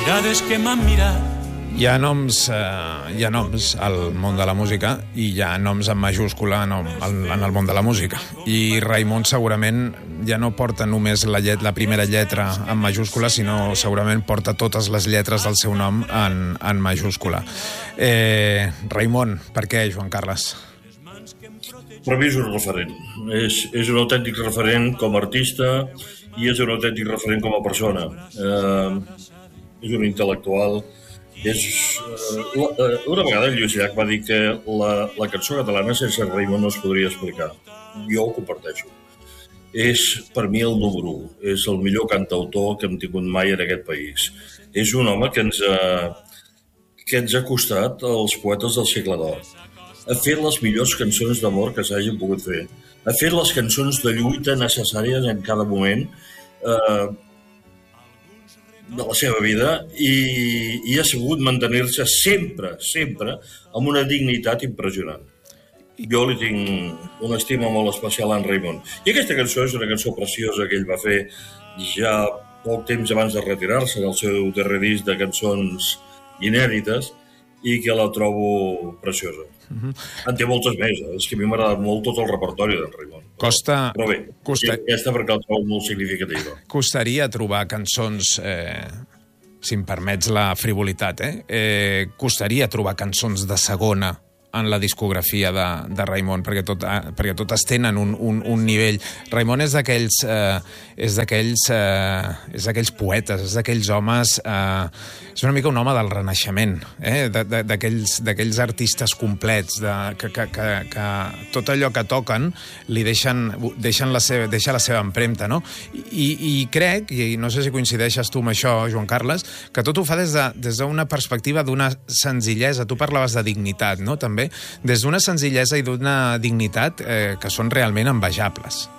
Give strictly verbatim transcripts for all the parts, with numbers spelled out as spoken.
mirades que m'han mirat. Hi ha noms, eh, hi ha noms al món de la música i hi ha noms en majúscula en el, en el món de la música. I Raimon segurament ja no porta només la, llet, la primera lletra en majúscula, sinó segurament porta totes les lletres del seu nom en, en majúscula. Eh, Raimon, per què, Joan Carles? Per mi és un referent. És, és un autèntic referent com a artista i és un autèntic referent com a persona. Eh, és un intel·lectual. És, uh, una vegada el Lluís Llach va dir que la, la cançó catalana sense Raimon no es podria explicar. Jo ho comparteixo. És per mi el número u. És el millor cantautor que hem tingut mai en aquest país. És un home que ens ha, que ens ha costat els poetes del segle d'or. Ha fet les millors cançons d'amor que s'hagin pogut fer. Ha fet les cançons de lluita necessàries en cada moment eh, de la seva vida i, i ha sabut mantenir-se sempre, sempre amb una dignitat impressionant. Jo li tinc una estima molt especial a en Raimon. I aquesta cançó és una cançó preciosa que ell va fer ja poc temps abans de retirar-se del seu darrer disc de cançons inèdites i que la trobo preciosa. Uh-huh. En té moltes més, eh? És que a mi m'ha agradat molt tot el repertori d'en Raimon. Costa... Però bé, costa... aquesta perquè la trobo molt significativa. Costaria trobar cançons, eh, si em permets la frivolitat, eh? eh costaria trobar cançons de segona en la discografia de, de Raimon, perquè, tot, eh, perquè totes tenen un, un, un nivell. Raimon és d'aquells eh, és d'aquells eh, és d'aquells poetes, és d'aquells homes... Eh, és una mica un home del Renaixement, eh? d'aquells artistes complets, de, que, que, que, que tot allò que toquen li deixen, deixen la seva, deixa la seva empremta, no? I, i crec, i no sé si coincideixes tu amb això, Joan Carles, que tot ho fa des d'una de, des d'una perspectiva d'una senzillesa. Tu parlaves de dignitat, no?, també. Des d'una senzillesa i d'una dignitat eh, que són realment envejables.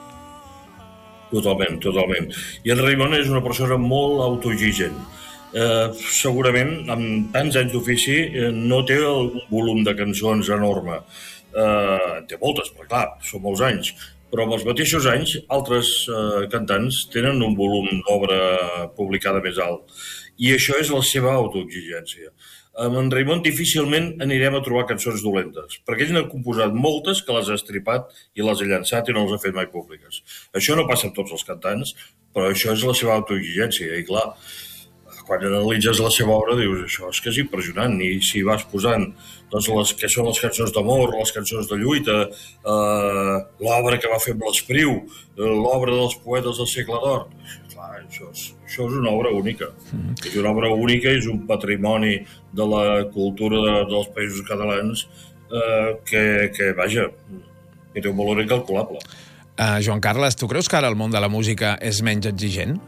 Totalment, totalment. I en Raimon és una persona molt autoexigent. Eh, segurament, amb tants anys d'ofici, eh, no té un volum de cançons enorme. Eh, té moltes, però clar, són molts anys. Però amb els mateixos anys, altres eh, cantants tenen un volum d'obra publicada més alt. I això és la seva autoexigència. Amb en Raimon difícilment anirem a trobar cançons dolentes, perquè ell n'ha composat moltes que les ha estripat i les ha llançat i no les ha fet mai públiques. Això no passa amb tots els cantants, però això és la seva autoexigència. I clar, quan analitzes la seva obra dius, això és que és impressionant, i si vas posant doncs, les que són les cançons d'amor, les cançons de lluita, eh, l'obra que va fer amb l'Espriu, l'obra dels poetes del segle d'or, clar, això és, això és una obra única. Mm. És una obra única, és un patrimoni de la cultura de, dels països catalans eh, que, que, vaja, que té un valor incalculable. Uh, Joan Carles, tu creus que ara el món de la música és menys exigent?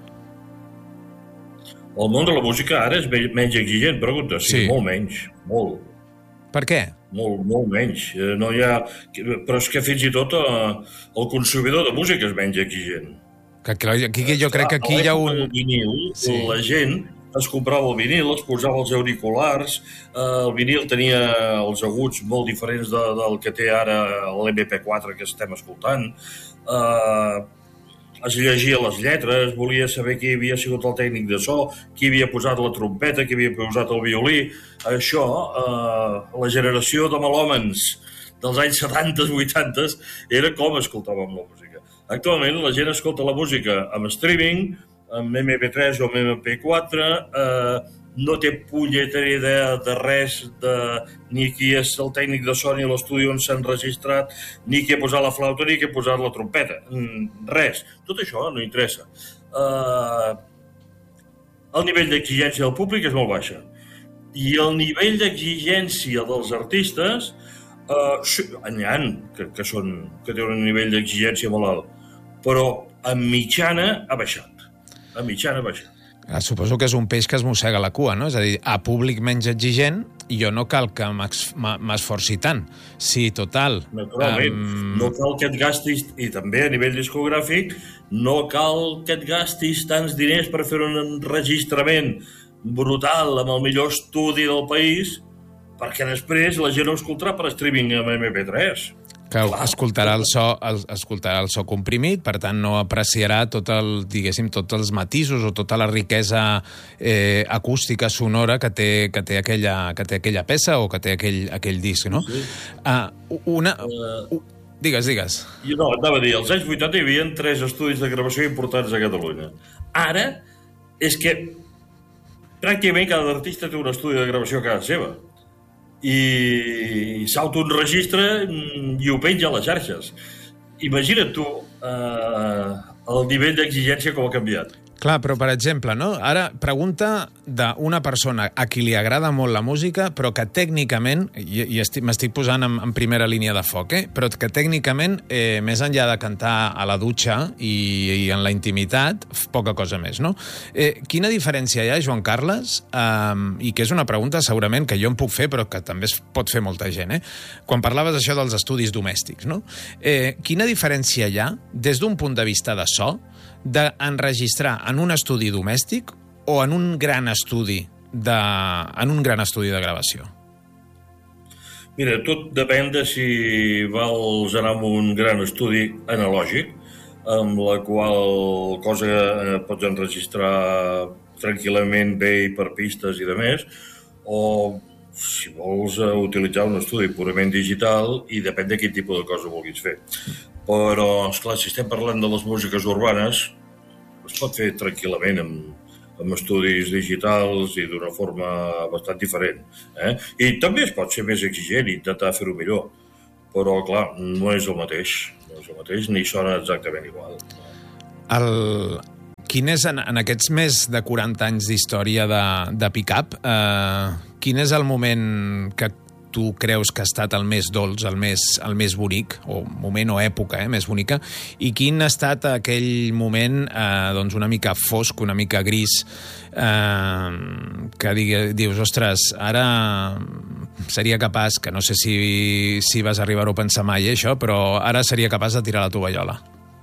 El món de la música ara és menys exigent, pregunta. Sí, sí. Molt menys, molt. Per què? Molt, molt menys. No hi ha... Però és que fins i tot eh, el consumidor de música és menys exigent. Que, que, aquí, que jo crec que aquí hi ha un... El vinil, sí. La gent es comprava el vinil, es posava els auriculars, eh, el vinil tenia els aguts molt diferents de, del que té ara l'M P quatre que estem escoltant, eh, es llegia les lletres, volia saber qui havia sigut el tècnic de so, qui havia posat la trompeta, qui havia posat el violí. Això, eh, la generació de melòmens dels anys setanta, vuitanta, era com escoltàvem la música. Actualment la gent escolta la música amb streaming, amb M P tres o amb M P quatre, eh, no té punyetera idea de res, de ni qui és el tècnic de so ni l'estudi on s'ha enregistrat, ni qui ha posat la flauta ni qui ha posat la trompeta. Res. Tot això no interessa. Uh, el nivell d'exigència del públic és molt baixa. I el nivell d'exigència dels artistes, uh, n'hi ha que, que, són, que tenen un nivell d'exigència molt alt, però en mitjana ha baixat. En mitjana ha baixat. Suposo que és un peix que es mossega la cua, no? És a dir, a públic menys exigent, jo no cal que m'esforci tant. Sí, total. Naturalment. Um... No cal que et gastis, i també a nivell discogràfic, no cal que et gastis tants diners per fer un enregistrament brutal amb el millor estudi del país, perquè després la gent ho escoltarà per streaming amb M P tres. Que escoltarà el so, el, escoltarà el so comprimit, per tant no apreciarà tot el, diguéssim, tots els matisos o tota la riquesa eh, acústica, sonora que té, que té, aquella, que té aquella peça o que té aquell, aquell disc, no? Sí. Uh, una... Uh, digues, digues. Jo no, anava a dir, als anys vuitanta hi havia tres estudis de gravació importants a Catalunya. Ara és que pràcticament cada artista té un estudi de gravació a casa seva. I s'autoenregistra i ho penja a les xarxes. Imagina't tu eh, el nivell d'exigència com ha canviat. Clar, però per exemple, no? Ara, pregunta d'una persona a qui li agrada molt la música, però que tècnicament, i, i estic, m'estic posant en, en primera línia de foc, eh? Però que tècnicament, eh, més enllà de cantar a la dutxa i, i en la intimitat, poca cosa més, no? Eh, quina diferència hi ha, Joan Carles? Um, I que és una pregunta segurament que jo em puc fer, però que també es pot fer molta gent, eh? Quan parlaves això dels estudis domèstics, no? Eh, quina diferència hi ha, des d'un punt de vista de so, d'enregistrar en un estudi domèstic o en un gran estudi de, en un gran estudi de gravació? Mira, tot depèn de si vols anar a un gran estudi analògic, amb la qual cosa pots enregistrar tranquil·lament bé i per pistes i de més, o si vols utilitzar un estudi purament digital, i depèn de quin tipus de cosa vulguis fer. Però, esclar, si estem parlant de les músiques urbanes, es pot fer tranquil·lament amb, amb estudis digitals i d'una forma bastant diferent. Eh? I també es pot ser més exigent i intentar fer-ho millor. Però, clar, no és el mateix. No és el mateix, ni sona exactament igual. El... Quin és, en, en aquests més de quaranta anys d'història de, de Pick-up, eh, quin és el moment que tu creus que ha estat el més dolç, el més, el més bonic, o moment o època eh, més bonica, i quin ha estat aquell moment eh, doncs una mica fosc, una mica gris, eh, que digui, dius, ostres, ara seria capaç, que no sé si, si vas arribar-ho a pensar mai, eh, això, però ara seria capaç de tirar la tovallola.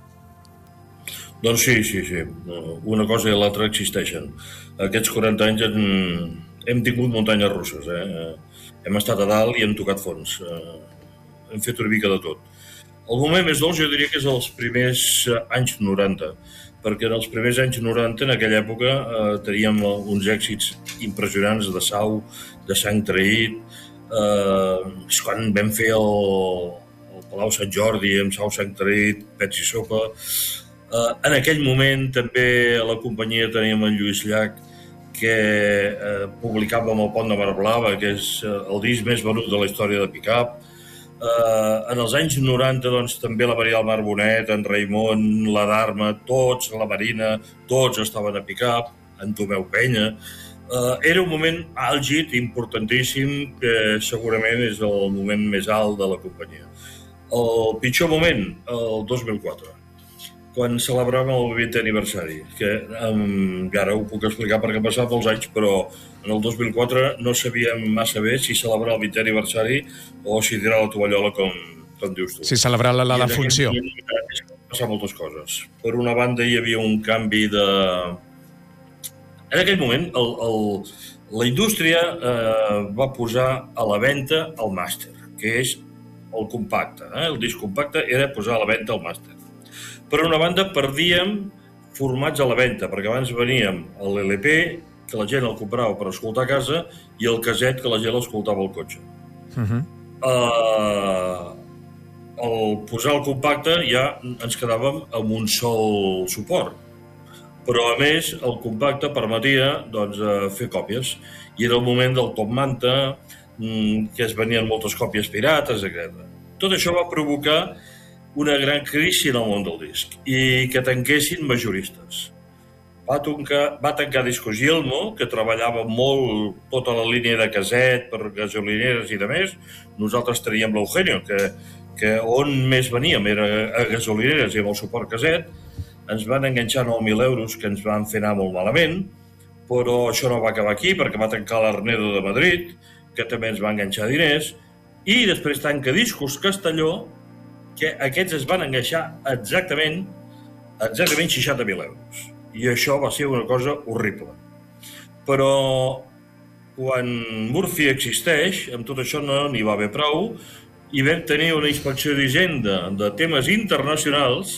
Doncs sí, sí, sí. Una cosa i l'altra existeixen. Aquests quaranta anys hem, hem tingut muntanyes russes, eh? Hem estat a dalt i hem tocat fons. Hem fet una mica de tot. El moment més dolç jo diria que és els primers anys noranta, perquè en els primers anys noranta, en aquella època, eh, teníem uns èxits impressionants de Sau, de Sang Traït. Eh, és quan vam fer el, el Palau Sant Jordi amb Sau, Sang Traït, Pets i Sopa. Eh, en aquell moment també a la companyia teníem en Lluís Llach, que eh, publicàvem El Pont de Mar Blava, que és eh, el disc més venut de la història de Pick-up. Eh, en els anys noranta, doncs, també la Maria del Mar Bonet, en Raimon, la Dharma, tots, la Marina, tots estaven a Pick-up, en Tomeu Penya. Eh, era un moment àlgid, importantíssim, que segurament és el moment més alt de la companyia. El pitjor moment, el dos mil quatre. Quan celebràvem el vintè aniversari, que um, ara ho puc explicar perquè han passat molts anys, però en el dos mil quatre no sabíem massa bé si celebrar el vintè aniversari o si tirar la tovallola, com, com dius tu. Si celebrar la, la, la funció. Van passar moltes coses. Per una banda, hi havia un canvi de... En aquell moment, el, el, la indústria eh, va posar a la venda el màster, que és el compacte. Eh? El disc compacte era posar a la venda el màster. Per una banda, perdíem formats a la venda, perquè abans veníem l'L P, que la gent el comprava per escoltar a casa, i el caset, que la gent l'escoltava al cotxe. Uh-huh. uh, al posar el compacte ja ens quedàvem amb un sol suport. Però, a més, el compacte permetia doncs, fer còpies. I era el moment del top manta, que es venien moltes còpies pirates, etcètera. Tot això va provocar una gran crisi en el món del disc i que tanquessin majoristes. Va tancar, va tancar Discos Yelmo, que treballava molt tota la línia de caset per gasolineres i de més. Nosaltres teníem l'Eugenio, que, que on més veníem era a gasolineres i amb el suport caset. Ens van enganxar nou mil euros, que ens van fer anar molt malament, però això no va acabar aquí, perquè va tancar l'Arnedo de Madrid, que també ens va enganxar diners, i després tanca Discos Castelló, que aquests es van enganxar exactament, exactament seixanta mil euros. I això va ser una cosa horrible. Però quan Murphy existeix, amb tot això no n'hi va haver prou, i vam tenir una inspecció d'Hisenda de temes internacionals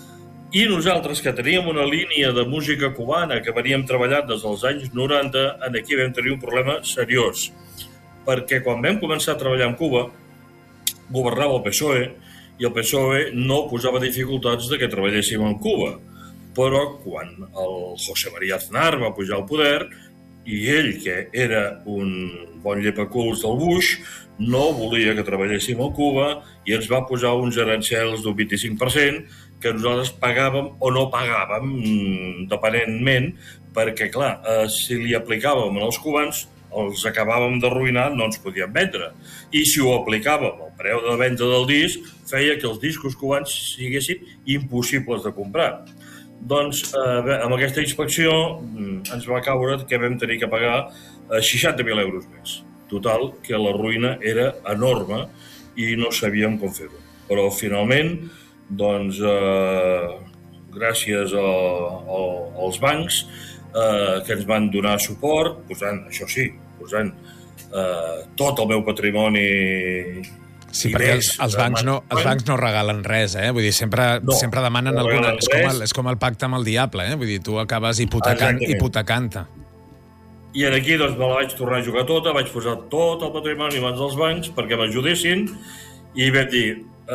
i nosaltres, que teníem una línia de música cubana que veníem treballant des dels anys noranta, aquí vam tenir un problema seriós. Perquè quan vam començar a treballar en Cuba, governava el P S O E, i el P S O E no posava dificultats de que treballéssim en Cuba. Però quan el José María Aznar va pujar al poder, i ell, que era un bon llepaculs del Bush, no volia que treballéssim a Cuba i ens va posar uns arancels d'un vint-i-cinc per cent que nosaltres pagàvem o no pagàvem, dependentment, perquè, clar, si li aplicàvem als cubans, els acabàvem d'arruïnar, no ens podíem vendre. I si ho aplicàvem al preu de venda del disc, feia que els discos cubans siguessin impossibles de comprar. Doncs eh, amb aquesta inspecció ens va caure que vam tenir que pagar seixanta mil euros més. Total, que la ruïna era enorme i no sabíem com fer-ho. Però finalment, doncs, eh, gràcies a, a, als bancs eh, que ens van donar suport, posant, això sí, posant eh, tot el meu patrimoni. Sí, perquè els, els, bancs no, els bancs no regalen res, eh? Vull dir, sempre, no, sempre demanen no alguna... És com, el, és com el pacte amb el diable, eh? Vull dir, tu acabes hipotecant, hipotecant-te. I aquí doncs, me la vaig tornar a jugar tota, vaig posar tot el patrimoni abans dels bancs perquè m'ajudessin i vam dir,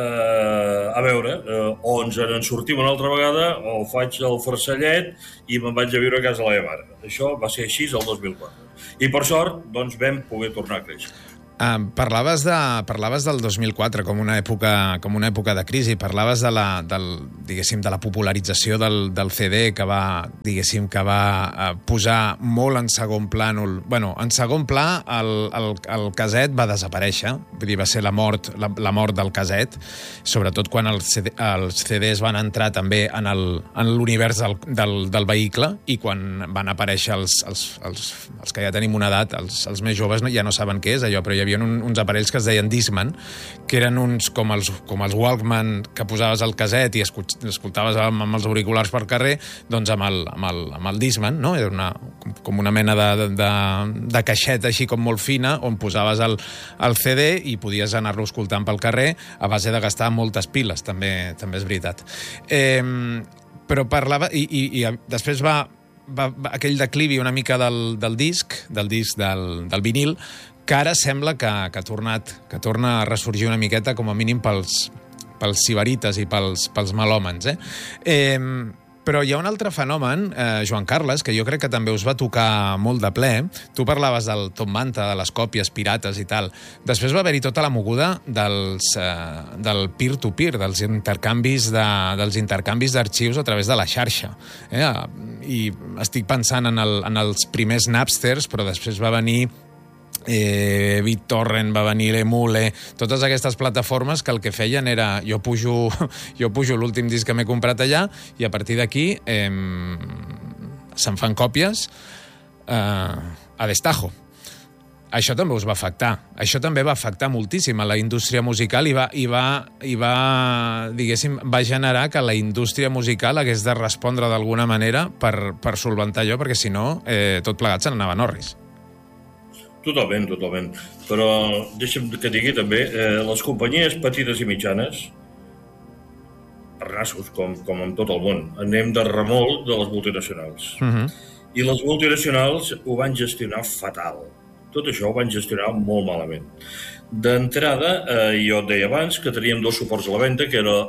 eh, a veure, eh, o ens en sortim una altra vegada o faig el farcellet i me'n vaig a viure a casa la meva mare. Això va ser així el dos mil quatre. I per sort, doncs, vam poder tornar a créixer. Uh, parlaves, de, parlaves del dos mil quatre com una època, com una època de crisi, parlaves de la, del, diguéssim, de la popularització del, del C D que va, diguéssim, que va uh, posar molt en segon pla, bueno, en segon pla el, el, el caset va desaparèixer, vull dir, va ser la mort, la, la mort del caset, sobretot quan els, C D, els C Ds van entrar també en l'univers del, del, del vehicle i quan van aparèixer els, els, els, els que ja tenim una edat, els, els més joves ja no saben què és allò, però hi havia un, uns aparells que es deien Discman, que eren uns com els, com els Walkman que posaves al caset i escoltaves amb, amb els auriculars per carrer, doncs amb el, amb el, amb el Discman, no? Era una, com una mena de, de, de caixeta així com molt fina, on posaves el, el C D i podies anar-lo escoltant pel carrer a base de gastar moltes piles, també, també és veritat. Eh, però parlava, i, i, i després va, va, va aquell declivi una mica del, del disc, del disc del, del vinil, que ara sembla que, que, ha tornat, que torna a ressorgir una miqueta, com a mínim pels, pels sibarites i pels, pels malòmens. Eh? Eh, però hi ha un altre fenomen, eh, Joan Carles, que jo crec que també us va tocar molt de ple. Tu parlaves del Top Manta, de les còpies pirates i tal. Després va haver-hi tota la moguda dels, eh, del peer-to-peer, dels intercanvis de, dels intercanvis d'arxius a través de la xarxa. Eh? I estic pensant en, el, en els primers Napsters, però després va venir Eh, BitTorrent, va venir Emule, totes aquestes plataformes que el que feien era jo pujo, jo pujo l'últim disc que m'he comprat allà i a partir d'aquí eh, se'n fan còpies eh, a destajo. Això també us va afectar. Això també va afectar moltíssim a la indústria musical i va, i va, i va, diguéssim, va generar que la indústria musical hagués de respondre d'alguna manera per, per solventar allò, perquè si no eh, tot plegat se n'anava a Norris. Totalment, totalment. Però deixa'm que digui també, eh, les companyies petites i mitjanes, per nassos, com, com en tot el món, anem de remolc de les multinacionals. Uh-huh. I les multinacionals ho van gestionar fatal. Tot això ho van gestionar molt malament. D'entrada, eh, jo et deia abans que teníem dos suports a la venda, que era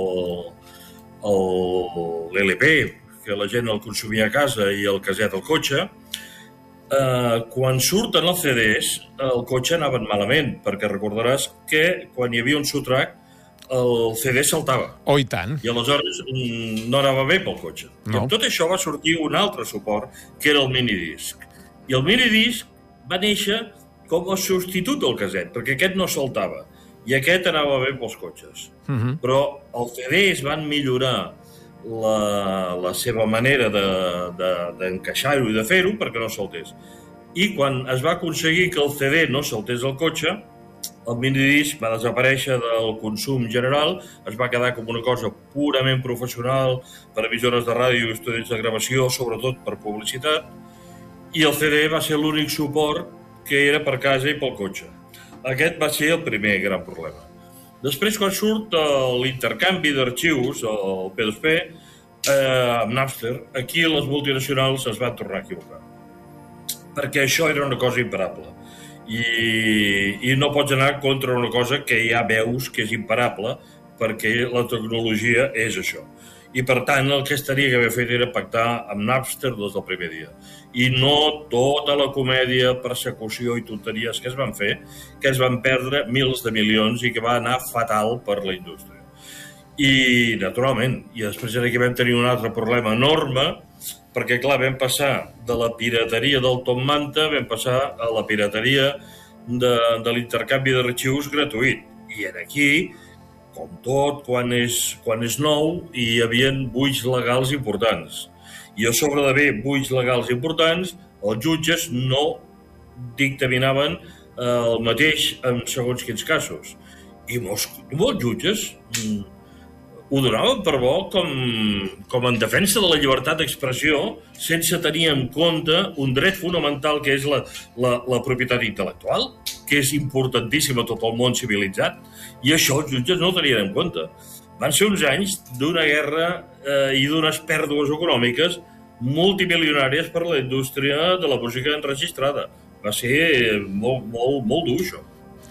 l'L P, que la gent el consumia a casa, i el caset al cotxe. Uh, quan surten els C Ds, el cotxe anaven malament, perquè recordaràs que quan hi havia un sotrac, el C D saltava. Oh, i tant. I aleshores mm, no anava bé pel cotxe. No. I amb tot això va sortir un altre suport, que era el minidisc. I el minidisc va néixer com a substitut del caset, perquè aquest no saltava. I aquest anava bé pels cotxes. Uh-huh. Però els C Ds van millorar La, la seva manera d'encaixar-ho de, de, i de fer-ho perquè no saltés. I quan es va aconseguir que el C D no saltés al cotxe, el minidisc va desaparèixer del consum general, es va quedar com una cosa purament professional per emissores de ràdio i estudis de gravació, sobretot per publicitat, i el C D va ser l'únic suport que era per casa i pel cotxe. Aquest va ser el primer gran problema. Després, quan surt l'intercanvi d'arxius, el P dos P, eh, amb Napster, aquí les multinacionals es van tornar a equivocar. Perquè això era una cosa imparable. I, i no pots anar contra una cosa que ja veus que és imparable, perquè la tecnologia és això. I, per tant, el que estaria que haver fet era pactar amb Napster des del primer dia. I no tota la comèdia, persecució i tonteries que es van fer, que es van perdre mils de milions i que va anar fatal per la indústria. I, naturalment, i després aquí vam tenir un altre problema enorme, perquè, clar, vam passar de la pirateria del Tom Manta, vam passar a la pirateria de, de l'intercanvi d'arxius gratuït. I aquí, com tot, quan és, quan és nou, hi havia buits legals importants. I a sobre d'haver buits legals importants, els jutges no dictaminaven el mateix en segons quins casos. I molts, molts jutges mm, ho donaven per bo com, com en defensa de la llibertat d'expressió, sense tenir en compte un dret fonamental que és la, la, la propietat intel·lectual, que és importantíssima a tot el món civilitzat, i això els jutges no ho tenien en compte. Van ser uns anys d'una guerra eh, i d'unes pèrdues econòmiques multimilionàries per a la indústria de la música enregistrada. Va ser molt, molt, molt dur, això.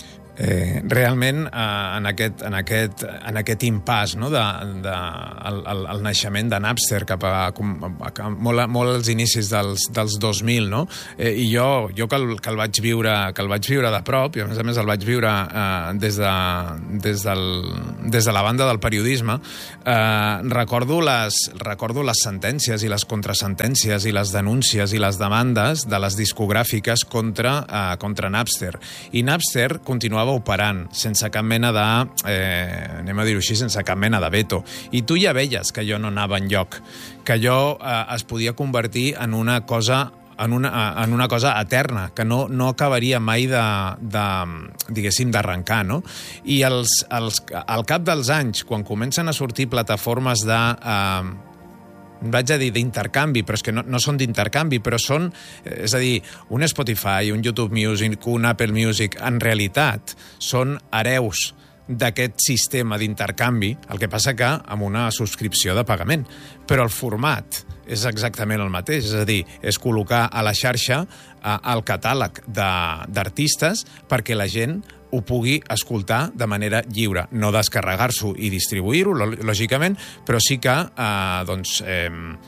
Eh, realment, eh, en, aquest, en, aquest, en aquest impàs, no, de, de, el, el, el naixement de Napster cap a, a molt, molt als inicis dels, dels dos mil, no? Eh, i jo, jo que, el, que, el vaig viure, que el vaig viure de prop, i a més a més el vaig viure eh, des, de, des, del, des de la banda del periodisme, eh, recordo, les, recordo les sentències i les contrasentències i les denúncies i les demandes de les discogràfiques contra, eh, contra Napster. I Napster continuava operant sense cap mena de, eh, anem a dir-ho així, sense cap mena de veto. I tu ja veies que allò no anava enlloc, que allò eh, es podia convertir en una cosa en una, en una cosa eterna, que no, no acabaria mai de, de diguéssim, d'arrencar, no? I els, els, al cap dels anys, quan comencen a sortir plataformes de... Eh, vaig a dir d'intercanvi, però és que no, no són d'intercanvi, però són, és a dir, un Spotify, un YouTube Music, un Apple Music, en realitat són hereus d'aquest sistema d'intercanvi, el que passa que amb una subscripció de pagament. Però el format és exactament el mateix, és a dir, és col·locar a la xarxa eh, el catàleg d'artistes perquè la gent ho pugui escoltar de manera lliure, no descarregar-s'ho i distribuir-ho, lògicament, però sí que eh, doncs, eh,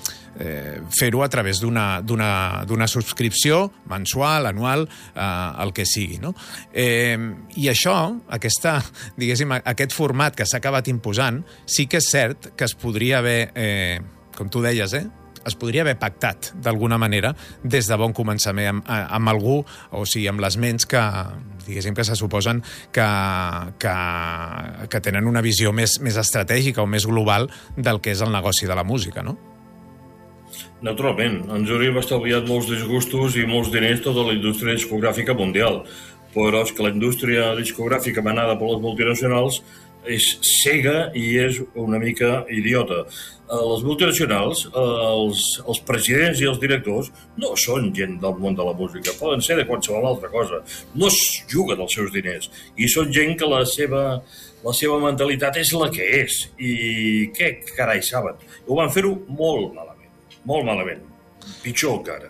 eh, fer-ho a través d'una d'una subscripció mensual, anual, eh, el que sigui, no? Eh, I això, aquesta, diguéssim, aquest format que s'ha acabat imposant, sí que és cert que es podria haver, eh, com tu deies, eh, es podria haver pactat d'alguna manera des de bon començament amb, amb algú, o sigui, amb les ments que, diguéssim, que se suposen que, que, que tenen una visió més, més estratègica o més global del que és el negoci de la música, no? Naturalment, ens hauríem estalviat molts disgustos i molts diners tota la indústria discogràfica mundial, però és que la indústria discogràfica manada per les multinacionals és cega i és una mica idiota. Les multinacionals, els, els presidents i els directors no són gent del món de la música, poden ser de qualsevol altra cosa. No es juguen els seus diners i són gent que la seva, la seva mentalitat és la que és. I què carai saben? Ho van fer-ho molt malament, molt malament, pitjor encara.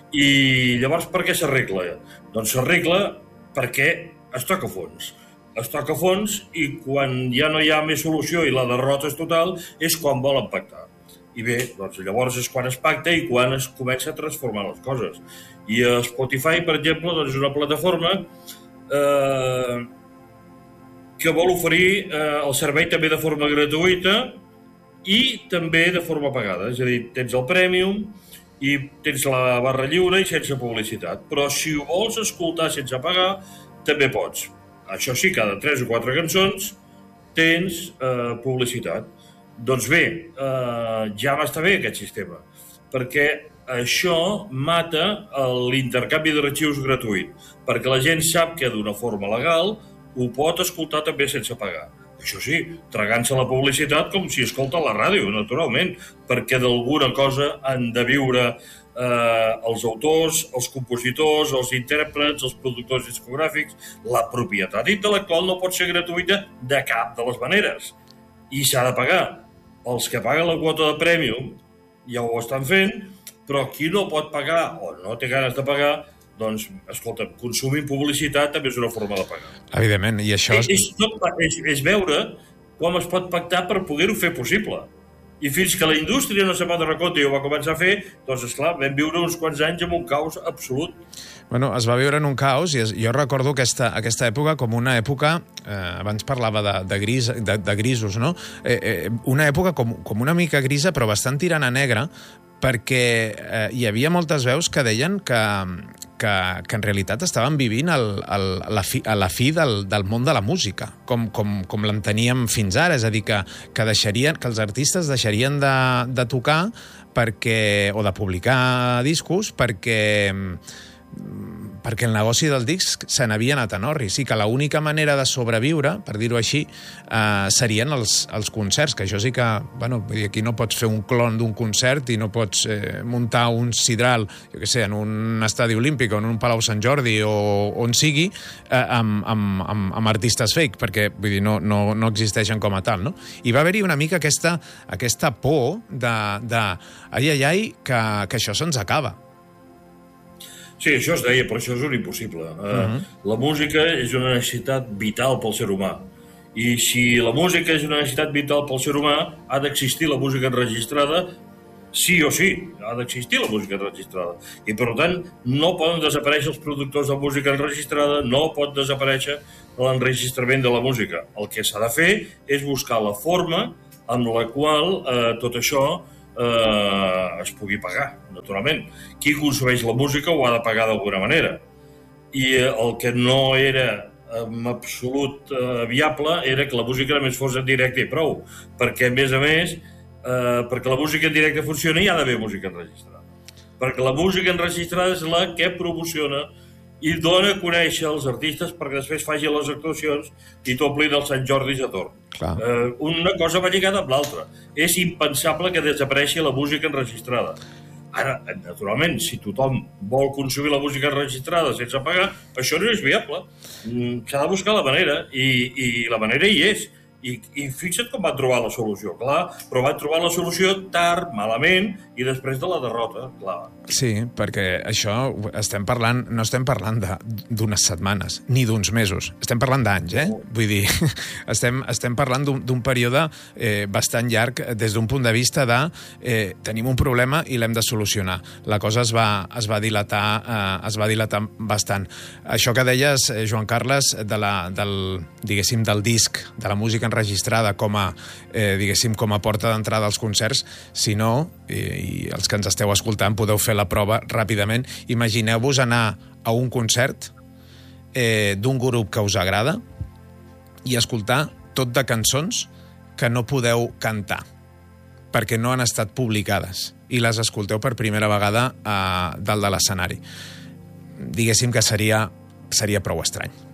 I llavors per què s'arregla? Doncs s'arregla perquè es toca fons. Es toca fons i quan ja no hi ha més solució i la derrota és total és quan volen pactar. I bé, doncs llavors és quan es pacta i quan es comença a transformar les coses. I a Spotify, per exemple, doncs és una plataforma eh, que vol oferir eh, el servei també de forma gratuïta i també de forma pagada. És a dir, tens el Premium i tens la barra lliure i sense publicitat. Però si ho vols escoltar sense pagar, també pots. Això sí, cada tres o quatre cançons tens eh, publicitat. Doncs bé, eh, ja m'està bé aquest sistema, perquè això mata l'intercanvi d'arxius gratuït, perquè la gent sap que d'una forma legal ho pot escoltar també sense pagar. Això sí, tragant-se la publicitat com si escolta la ràdio, naturalment, perquè d'alguna cosa han de viure eh, els autors, els compositors, els intèrprets, els productors discogràfics. La propietat intel·lectual no pot ser gratuïta de cap de les maneres. I s'ha de pagar. Els que paguen la quota de Premium ja ho estan fent, però qui no pot pagar o no té ganes de pagar, doncs, escolta, consumir publicitat també és una forma de pagar. Evidentment, i això... És, és, tot, és, és veure com es pot pactar per poder-ho fer possible. I fins que la indústria no se va donar compte i ho va començar a fer, doncs, esclar, vam viure uns quants anys amb un caos absolut. Bueno, es va viure en un caos i es, jo recordo aquesta, aquesta època com una època, eh, abans parlava de, de, gris, de, de grisos, no? Eh, eh, una època com, com una mica grisa, però bastant tirant a negra, perquè eh, hi havia moltes veus que deien que, que, que en realitat estaven vivint el, el, la fi, a la fi del, del món de la música, com, com, com l'enteníem fins ara, és a dir, que, que, deixarien, que els artistes deixarien de, de tocar perquè, o de publicar discos perquè... perquè el negoci del disc se n'havia anat en orris i que l'única manera de sobreviure, per dir-ho així, eh, serien els, els concerts, que això sí que, bueno, aquí no pots fer un clon d'un concert i no pots eh, muntar un sidral, jo què sé, en un estadi olímpic o en un Palau Sant Jordi o on sigui, eh, amb, amb, amb, amb artistes fake, perquè vull dir, no, no, no existeixen com a tal, no? I va haver-hi una mica aquesta, aquesta por de, de ai, ai, ai, que, que això se'ns acaba. Sí, això es deia, però això és un impossible. Uh, uh-huh. La música és una necessitat vital pel ser humà. I si la música és una necessitat vital pel ser humà, ha d'existir la música enregistrada, sí o sí, ha d'existir la música enregistrada. I, per tant, no poden desaparèixer els productors de música enregistrada, no pot desaparèixer l'enregistrament de la música. El que s'ha de fer és buscar la forma amb la qual eh, tot això Eh, es pugui pagar, naturalment. Qui consumeix la música ho ha de pagar d'alguna manera. I eh, el que no era en absolut eh, viable era que la música només fos en directe i prou, perquè a més a més eh, perquè la música en directe funcioni hi ha d'haver música enregistrada, perquè la música enregistrada és la que promociona i dona a conèixer els artistes perquè després facin les actuacions i t'omplin els Sant Jordis a torn. Eh, una cosa va lligada amb l'altra. És impensable que desapareixi la música enregistrada. Ara, naturalment, si tothom vol consumir la música enregistrada sense pagar, això no és viable. S'ha de buscar la manera, i, i la manera hi és. I, i fixa't com van trobar la solució, clar, però van trobar la solució tard, malament, i després de la derrota, clar. Sí, perquè això estem parlant, no estem parlant d'unes setmanes, ni d'uns mesos, estem parlant d'anys, eh? Vull dir, estem, estem parlant d'un període eh, bastant llarg des d'un punt de vista de eh, tenim un problema i l'hem de solucionar. La cosa es va, es va dilatar, eh, es va dilatar bastant. Això que deies, eh, Joan Carles, de la, del, diguéssim, del disc, de la música enregistrada com a, eh, diguéssim, com a porta d'entrada als concerts, si no, i, i els que ens esteu escoltant podeu fer la prova ràpidament. Imagineu-vos anar a un concert eh, d'un grup que us agrada i escoltar tot de cançons que no podeu cantar perquè no han estat publicades i les escolteu per primera vegada a dalt de l'escenari. Diguéssim que seria, seria prou estrany.